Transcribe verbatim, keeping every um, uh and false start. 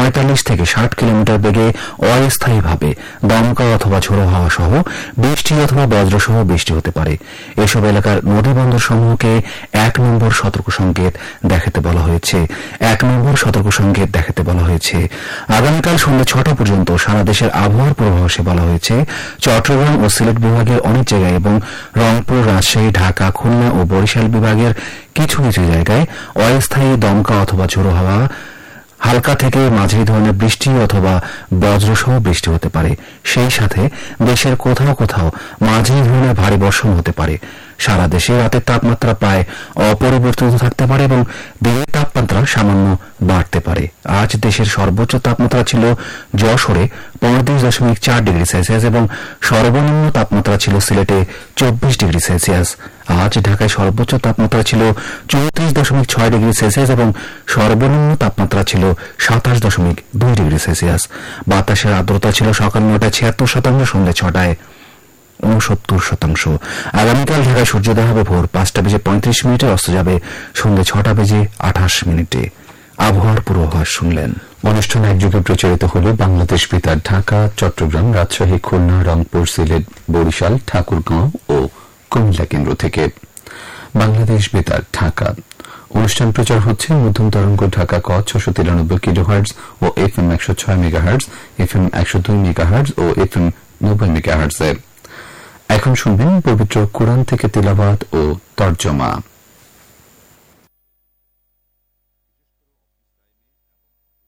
পঁয়তাল্লিশ থেকে ষাট কিলোমিটার বেগে অস্থায়ীভাবে দমকা অথবা ঝোড়ো হাওয়া সহ বৃষ্টি অথবা বজ্রসহ বৃষ্টি হতে পারে। এসব এলাকার নদী বন্দর সমূহকে এক নম্বর সতর্ক সংকেত দেখাতে বলা হয়েছে এক নম্বর সতর্ক সংকেত দেখাতে বলা হয়েছে আগামীকাল সন্ধ্যা ছটা পর্যন্ত সারা দেশের আবহাওয়ার পূর্বাভাসে বলা হয়েছে চট্টগ্রাম ও সিলেট বিভাগের অনেক জায়গায় এবং রংপুর, রাজশাহী, ঢাকা, খুলনা ও বরিশাল বিভাগের কিছু কিছু জায়গায় অস্থায়ী দমকা অথবা ঝোড়ো হাওয়া, হালকা থেকে মাঝারি ধরনের বৃষ্টি অথবা বজ্রসহ বৃষ্টি হতে পারে। সেই সাথে দেশের কোথাও কোথাও মাঝারি ধরনের ভারী বর্ষণ হতে পারে। সারা দেশে রাতের তাপমাত্রা প্রায় অপরিবর্তিত থাকতে পারে এবং দিনের তাপমাত্রা সামান্য বাড়তে পারে। আজ দেশের সর্বোচ্চ তাপমাত্রা ছিল যশোরে পঁয়ত্রিশ দশমিক চার ডিগ্রি সেলসিয়াস এবং সর্বনিম্ন তাপমাত্রা ছিল সিলেটে চব্বিশ ডিগ্রি সেলসিয়াস। আজ ঢাকায় সর্বোচ্চ তাপমাত্রা ছিল চৌত্রিশ দশমিক ছয় ডিগ্রি সেলসিয়াস এবং সর্বনিম্ন তাপমাত্রা ছিল সাতাশ দশমিক দুই ডিগ্রি সেলসিয়াস। বাতাসের আর্দ্রতা ছিল সকাল নয়টায় ছিয়াত্তর শতাংশ, সন্ধ্যা ছটায় ঊনসত্তর শতাংশ। আগামীকাল ঢাকায় সূর্যোদয় হবে ভোর পাঁচটা বেজে পঁয়ত্রিশ মিনিটে, অস্ত যাবে সন্ধ্যা ছটা বেজে আঠাশ মিনিটে। আবহাওয়ার পূর্বাভাস শুনলেন। অনুষ্ঠান একযোগে প্রচারিত হল বাংলাদেশ বেতার ঢাকা, চট্টগ্রাম, রাজশাহী, খুলনা, রংপুর, সিলেট, বরিশাল, ঠাকুরগাঁও ও কুমিল্লা কেন্দ্র থেকে। বাংলাদেশ বেতার ঢাকা অনুষ্ঠান প্রচার হচ্ছে মধ্যম তরঙ্গ ঢাকা ক ছশো তিরানব্বই কিলোহার্টজ ও এফ এম একশো ছয় মেগাহার্টজ, এফ এম একশো দুই মেগাহার্টজ ও এফ এম নব্বই মেগাহার্টজ। এখন শুনবেন পবিত্র কোরআন থেকে তিলাওয়াত ও তর্জমা।